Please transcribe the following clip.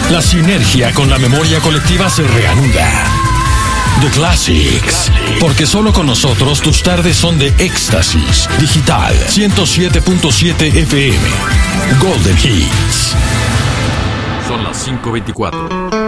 La sinergia con la memoria colectiva se reanuda. The Classics, porque solo con nosotros tus tardes son de éxtasis. Digital 107.7 FM. Golden Hits. Son las 5:24.